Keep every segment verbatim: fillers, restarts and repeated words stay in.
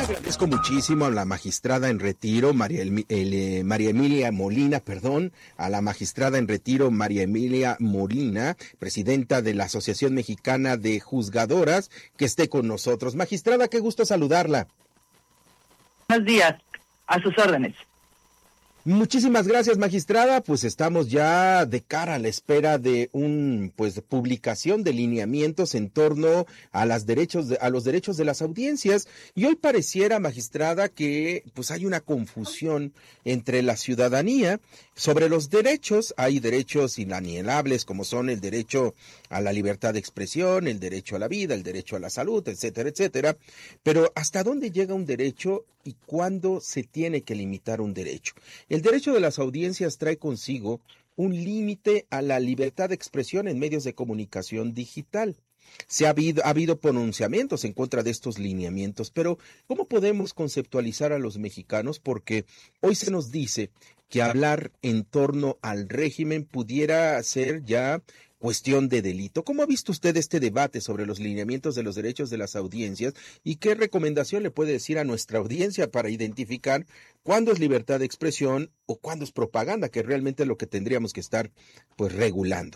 Agradezco muchísimo a la magistrada en retiro, María, el, el, María Emilia Molina, perdón, a la magistrada en retiro, María Emilia Molina, presidenta de la Asociación Mexicana de Juzgadoras, que esté con nosotros. Magistrada, qué gusto saludarla. Buenos días, a sus órdenes. Muchísimas gracias, magistrada. Pues estamos ya de cara a la espera de un pues publicación de lineamientos en torno a las derechos de, a los derechos de las audiencias, y hoy pareciera, magistrada, que pues hay una confusión entre la ciudadanía sobre los derechos. Hay derechos inalienables como son el derecho a la libertad de expresión, el derecho a la vida, el derecho a la salud, etcétera, etcétera. Pero ¿hasta dónde llega un derecho y cuándo se tiene que limitar un derecho? El derecho de las audiencias trae consigo un límite a la libertad de expresión en medios de comunicación digital. Se ha habido, ha habido pronunciamientos en contra de estos lineamientos, pero ¿cómo podemos conceptualizar a los mexicanos? Porque hoy se nos dice que hablar en torno al régimen pudiera ser ya cuestión de delito. ¿Cómo ha visto usted este debate sobre los lineamientos de los derechos de las audiencias y qué recomendación le puede decir a nuestra audiencia para identificar cuándo es libertad de expresión o cuándo es propaganda, que realmente es lo que tendríamos que estar pues regulando?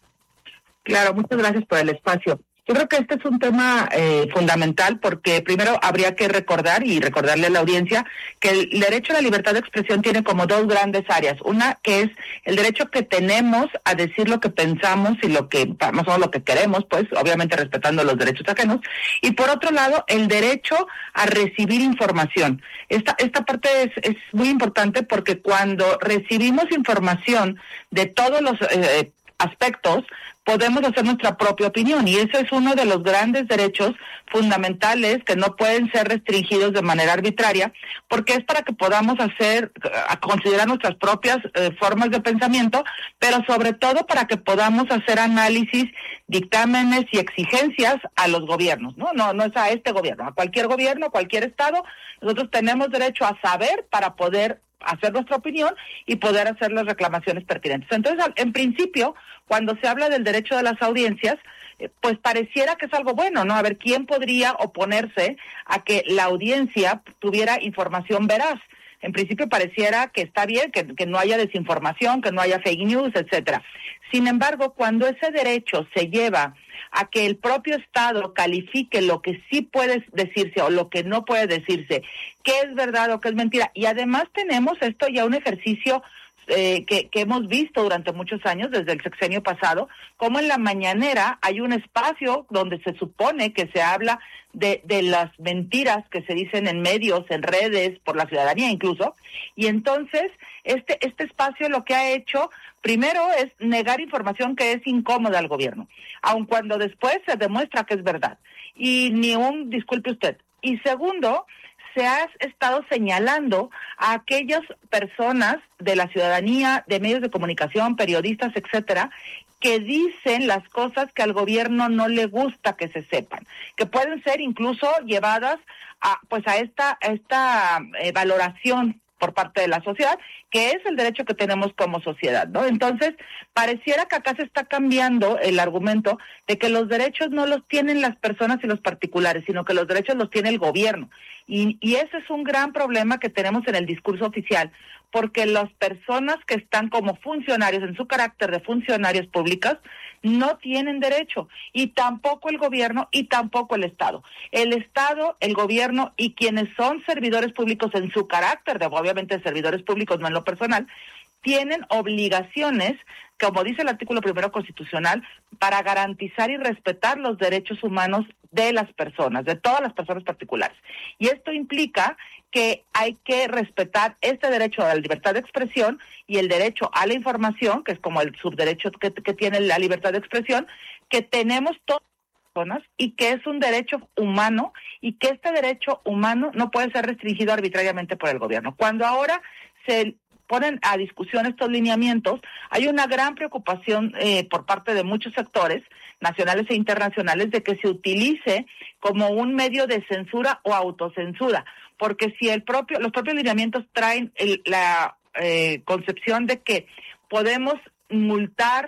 Claro, muchas gracias por el espacio. Yo creo que este es un tema eh, fundamental porque primero habría que recordar y recordarle a la audiencia que el derecho a la libertad de expresión tiene como dos grandes áreas. Una que es el derecho que tenemos a decir lo que pensamos y lo que, más o menos lo que queremos, pues obviamente respetando los derechos ajenos. Y por otro lado, el derecho a recibir información. Esta, esta parte es, es muy importante porque cuando recibimos información de todos los eh, aspectos, podemos hacer nuestra propia opinión, y ese es uno de los grandes derechos fundamentales que no pueden ser restringidos de manera arbitraria, porque es para que podamos hacer, a considerar nuestras propias eh, formas de pensamiento, pero sobre todo para que podamos hacer análisis, dictámenes y exigencias a los gobiernos, ¿no? No, no es a este gobierno, a cualquier gobierno, a cualquier estado. Nosotros tenemos derecho a saber para poder hacer nuestra opinión y poder hacer las reclamaciones pertinentes. Entonces, en principio, cuando se habla del derecho de las audiencias, eh, pues pareciera que es algo bueno, ¿no? A ver, ¿quién podría oponerse a que la audiencia tuviera información veraz? En principio pareciera que está bien, que, que no haya desinformación, que no haya fake news, etcétera. Sin embargo, cuando ese derecho se lleva a que el propio Estado califique lo que sí puede decirse o lo que no puede decirse, qué es verdad o qué es mentira, y además tenemos esto ya un ejercicio eh, que, que hemos visto durante muchos años, desde el sexenio pasado, como en la mañanera hay un espacio donde se supone que se habla de, de las mentiras que se dicen en medios, en redes, por la ciudadanía incluso, y entonces este, este espacio lo que ha hecho primero es negar información que es incómoda al gobierno, aun cuando después se demuestra que es verdad. Y ni un disculpe usted. Y segundo, se ha estado señalando a aquellas personas de la ciudadanía, de medios de comunicación, periodistas, etcétera, que dicen las cosas que al gobierno no le gusta que se sepan, que pueden ser incluso llevadas a pues a esta, a esta eh, valoración por parte de la sociedad, que es el derecho que tenemos como sociedad, ¿no? Entonces, pareciera que acá se está cambiando el argumento de que los derechos no los tienen las personas y los particulares, sino que los derechos los tiene el gobierno. Y, y ese es un gran problema que tenemos en el discurso oficial, porque las personas que están como funcionarios, en su carácter de funcionarios públicos, no tienen derecho, y tampoco el gobierno y tampoco el Estado. El Estado, el gobierno y quienes son servidores públicos en su carácter de, obviamente, servidores públicos, no en lo personal, tienen obligaciones, como dice el artículo primero constitucional, para garantizar y respetar los derechos humanos de las personas, de todas las personas particulares. Y esto implica que hay que respetar este derecho a la libertad de expresión y el derecho a la información, que es como el subderecho que, que tiene la libertad de expresión, que tenemos todas las personas y que es un derecho humano, y que este derecho humano no puede ser restringido arbitrariamente por el gobierno. Cuando ahora se ponen a discusión estos lineamientos, hay una gran preocupación eh, por parte de muchos sectores nacionales e internacionales de que se utilice como un medio de censura o autocensura, porque si el propio los propios lineamientos traen el, la eh, concepción de que podemos multar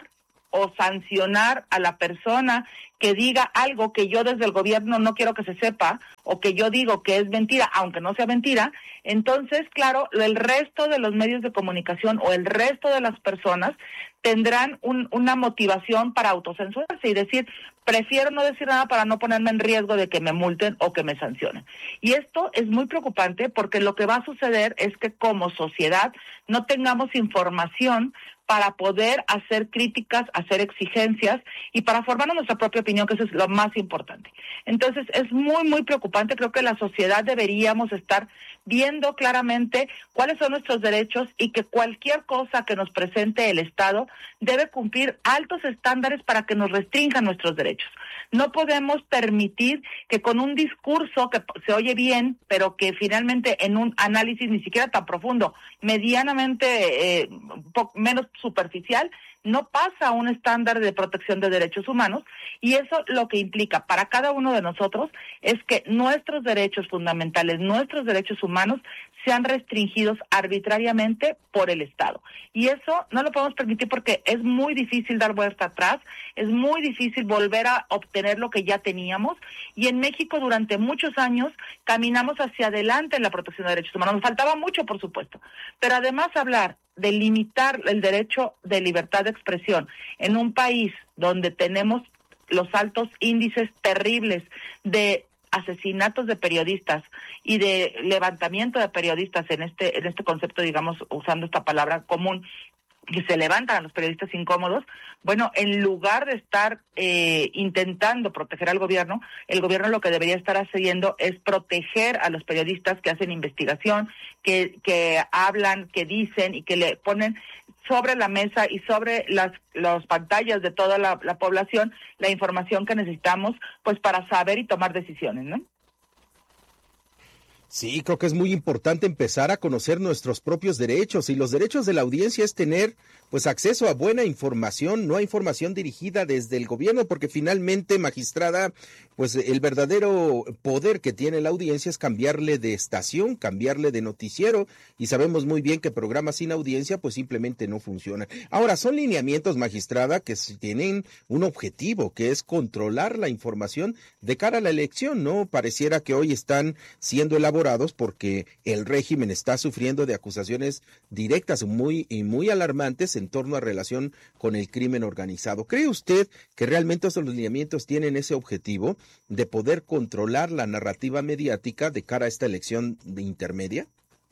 o sancionar a la persona que diga algo que yo desde el gobierno no quiero que se sepa, o que yo digo que es mentira, aunque no sea mentira, entonces, claro, el resto de los medios de comunicación o el resto de las personas tendrán un, una motivación para autocensurarse y decir, prefiero no decir nada para no ponerme en riesgo de que me multen o que me sancionen. Y esto es muy preocupante porque lo que va a suceder es que como sociedad no tengamos información para poder hacer críticas, hacer exigencias y para formarnos nuestra propia opinión, que eso es lo más importante. Entonces, es muy, muy preocupante. Creo que la sociedad deberíamos estar viendo claramente cuáles son nuestros derechos y que cualquier cosa que nos presente el Estado debe cumplir altos estándares para que nos restrinjan nuestros derechos. No podemos permitir que con un discurso que se oye bien, pero que finalmente en un análisis ni siquiera tan profundo, medianamente eh, un poco menos superficial, no pasa a un estándar de protección de derechos humanos, y eso lo que implica para cada uno de nosotros es que nuestros derechos fundamentales, nuestros derechos humanos sean restringidos arbitrariamente por el Estado. Y eso no lo podemos permitir porque es muy difícil dar vuelta atrás, es muy difícil volver a obtener lo que ya teníamos, y en México durante muchos años caminamos hacia adelante en la protección de derechos humanos. Nos faltaba mucho, por supuesto, pero además hablar de limitar el derecho de libertad de expresión en un país donde tenemos los altos índices terribles de asesinatos de periodistas y de levantamiento de periodistas en este en este concepto, digamos, usando esta palabra común, que se levantan a los periodistas incómodos, bueno, en lugar de estar eh, intentando proteger al gobierno, el gobierno lo que debería estar haciendo es proteger a los periodistas que hacen investigación, que, que hablan, que dicen y que le ponen sobre la mesa y sobre las, las pantallas de toda la, la población la información que necesitamos, pues para saber y tomar decisiones, ¿no? Sí, creo que es muy importante empezar a conocer nuestros propios derechos, y los derechos de la audiencia es tener pues acceso a buena información, no a información dirigida desde el gobierno, porque finalmente, magistrada, pues el verdadero poder que tiene la audiencia es cambiarle de estación, cambiarle de noticiero, y sabemos muy bien que programas sin audiencia pues simplemente no funcionan. Ahora, son lineamientos, magistrada, que tienen un objetivo, que es controlar la información de cara a la elección, ¿no? Pareciera que hoy están siendo elaborados porque el régimen está sufriendo de acusaciones directas muy y muy alarmantes en torno a relación con el crimen organizado. ¿Cree usted que realmente estos lineamientos tienen ese objetivo de poder controlar la narrativa mediática de cara a esta elección de intermedia?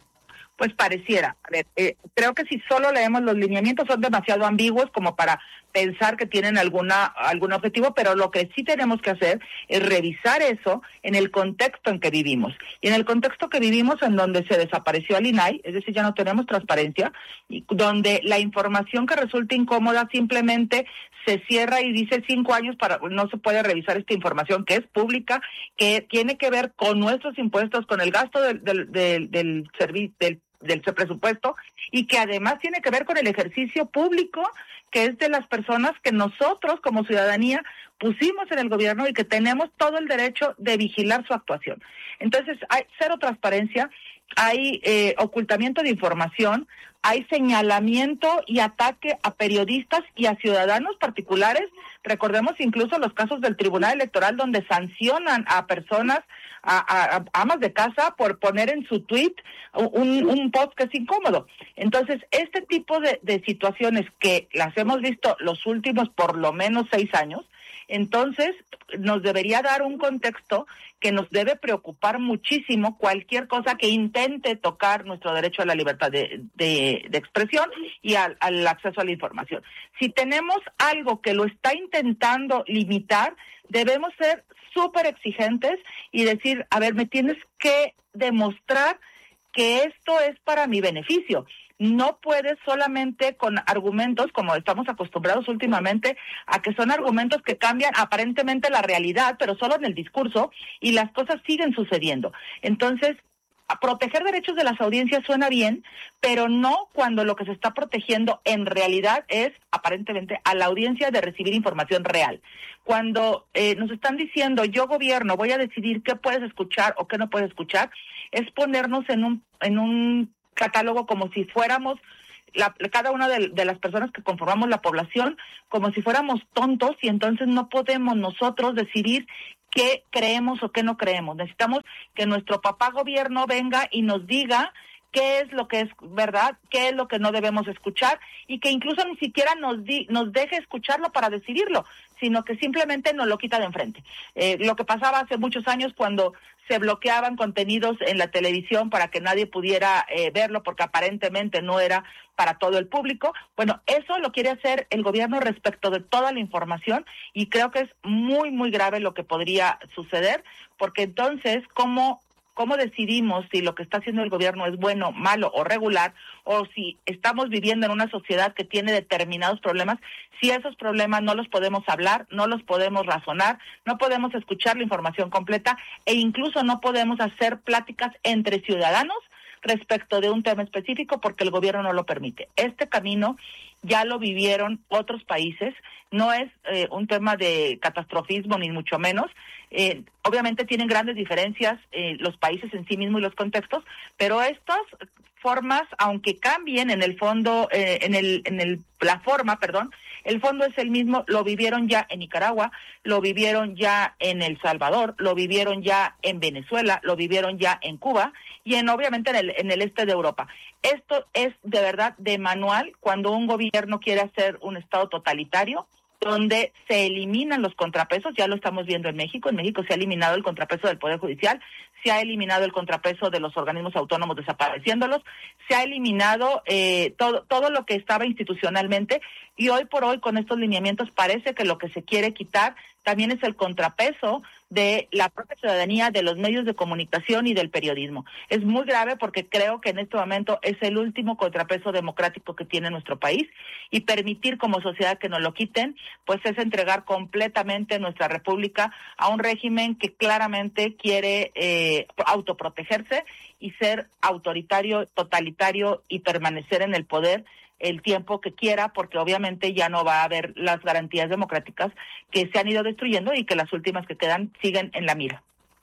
Pues pareciera. A ver, eh, creo que si solo leemos los lineamientos son demasiado ambiguos como para pensar que tienen alguna algún objetivo, pero lo que sí tenemos que hacer es revisar eso en el contexto en que vivimos. Y en el contexto que vivimos, en donde se desapareció el I N A I, es decir, ya no tenemos transparencia, y donde la información que resulta incómoda simplemente se cierra y dice cinco años para no se puede revisar esta información que es pública, que tiene que ver con nuestros impuestos, con el gasto del del del, del servicio del del presupuesto, y que además tiene que ver con el ejercicio público que es de las personas que nosotros como ciudadanía pusimos en el gobierno y que tenemos todo el derecho de vigilar su actuación. Entonces hay cero transparencia, hay eh, ocultamiento de información, hay señalamiento y ataque a periodistas y a ciudadanos particulares. Recordemos incluso los casos del Tribunal Electoral donde sancionan a personas, a, a, a amas de casa, por poner en su tweet un, un post que es incómodo. Entonces, este tipo de, de situaciones que las hemos visto los últimos por lo menos seis años, entonces nos debería dar un contexto que nos debe preocupar muchísimo cualquier cosa que intente tocar nuestro derecho a la libertad de, de, de expresión y al, al acceso a la información. Si tenemos algo que lo está intentando limitar, debemos ser súper exigentes y decir, a ver, me tienes que demostrar que esto es para mi beneficio. No puedes solamente con argumentos, como estamos acostumbrados últimamente, a que son argumentos que cambian aparentemente la realidad, pero solo en el discurso, y las cosas siguen sucediendo. Entonces, a proteger derechos de las audiencias suena bien, pero no cuando lo que se está protegiendo en realidad es, aparentemente, a la audiencia de recibir información real. Cuando eh, nos están diciendo, yo gobierno, voy a decidir qué puedes escuchar o qué no puedes escuchar, es ponernos en un en un catálogo como si fuéramos la, cada una de, de las personas que conformamos la población como si fuéramos tontos, y entonces no podemos nosotros decidir qué creemos o qué no creemos. Necesitamos que nuestro papá gobierno venga y nos diga qué es lo que es verdad, qué es lo que no debemos escuchar, y que incluso ni siquiera nos di, nos deje escucharlo para decidirlo, sino que simplemente nos lo quita de enfrente. Eh, lo que pasaba hace muchos años cuando se bloqueaban contenidos en la televisión para que nadie pudiera eh, verlo porque aparentemente no era para todo el público. Bueno, eso lo quiere hacer el gobierno respecto de toda la información, y creo que es muy, muy grave lo que podría suceder, porque entonces, ¿cómo ¿Cómo decidimos si lo que está haciendo el gobierno es bueno, malo o regular, o si estamos viviendo en una sociedad que tiene determinados problemas, si esos problemas no los podemos hablar, no los podemos razonar, no podemos escuchar la información completa, e incluso no podemos hacer pláticas entre ciudadanos respecto de un tema específico porque el gobierno no lo permite? Este camino ya lo vivieron otros países, no es eh, un tema de catastrofismo ni mucho menos. Eh, obviamente tienen grandes diferencias eh, los países en sí mismos y los contextos, pero estas formas, aunque cambien en el fondo, eh, en el, en el, la forma, perdón, el fondo es el mismo. Lo vivieron ya en Nicaragua, lo vivieron ya en El Salvador, lo vivieron ya en Venezuela, lo vivieron ya en Cuba y en obviamente en el, en el este de Europa. Esto es de verdad de manual cuando un gobierno quiere hacer un estado totalitario, donde se eliminan los contrapesos. Ya lo estamos viendo en México. En México se ha eliminado el contrapeso del Poder Judicial, se ha eliminado el contrapeso de los organismos autónomos desapareciéndolos, se ha eliminado eh, todo, todo lo que estaba institucionalmente, y hoy por hoy con estos lineamientos parece que lo que se quiere quitar también es el contrapeso de la propia ciudadanía, de los medios de comunicación y del periodismo. Es muy grave porque creo que en este momento es el último contrapeso democrático que tiene nuestro país, y permitir como sociedad que nos lo quiten, pues es entregar completamente nuestra república a un régimen que claramente quiere eh, autoprotegerse y ser autoritario, totalitario y permanecer en el poder el tiempo que quiera, porque obviamente ya no va a haber las garantías democráticas que se han ido destruyendo y que las últimas que quedan siguen en la mira.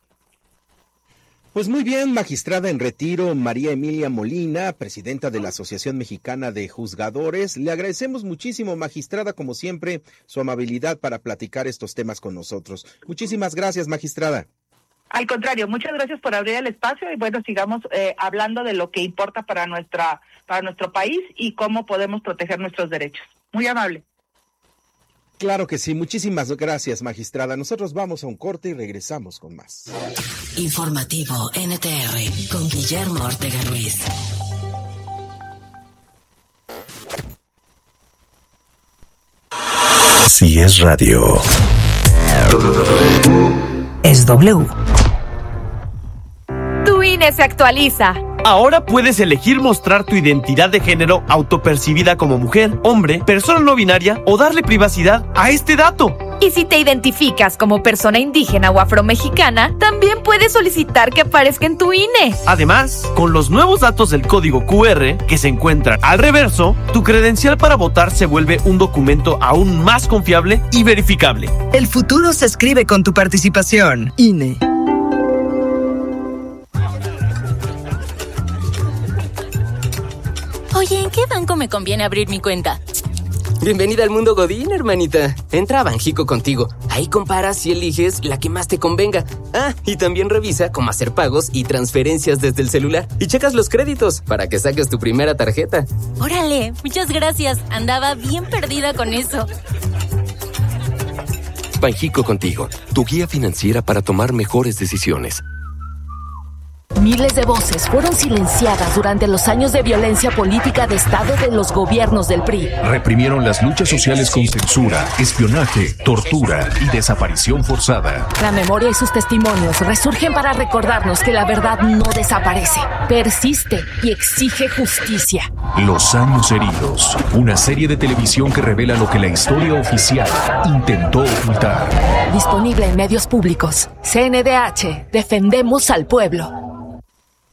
Pues muy bien, magistrada en retiro María Emilia Molina, presidenta de la Asociación Mexicana de Juzgadores. Le agradecemos muchísimo, magistrada, como siempre, su amabilidad para platicar estos temas con nosotros. Muchísimas gracias, magistrada. Al contrario, muchas gracias por abrir el espacio, y bueno, sigamos eh, hablando de lo que importa para nuestra para nuestro país y cómo podemos proteger nuestros derechos. Muy amable. Claro que sí, muchísimas gracias, magistrada. Nosotros vamos a un corte y regresamos con más. Informativo N T R con Guillermo Ortega Ruiz. Si es radio, es W. Tu I N E se actualiza. Ahora puedes elegir mostrar tu identidad de género autopercibida como mujer, hombre, persona no binaria o darle privacidad a este dato. Y si te identificas como persona indígena o afromexicana, también puedes solicitar que aparezca en tu I N E. Además, con los nuevos datos del código Q R que se encuentran al reverso, tu credencial para votar se vuelve un documento aún más confiable y verificable. El futuro se escribe con tu participación. I N E. Oye, ¿en qué banco me conviene abrir mi cuenta? Bienvenida al mundo Godín, hermanita. Entra a Banjico Contigo. Ahí comparas y eliges la que más te convenga. Ah, y también revisa cómo hacer pagos y transferencias desde el celular. Y checas los créditos para que saques tu primera tarjeta. Órale, muchas gracias. Andaba bien perdida con eso. Banjico Contigo, tu guía financiera para tomar mejores decisiones. Miles de voces fueron silenciadas durante los años de violencia política de Estado de los gobiernos del P R I. Reprimieron las luchas sociales con censura, espionaje, tortura y desaparición forzada. La memoria y sus testimonios resurgen para recordarnos que la verdad no desaparece, persiste y exige justicia. Los años heridos, una serie de televisión que revela lo que la historia oficial intentó ocultar. Disponible en medios públicos. C N D H, defendemos al pueblo.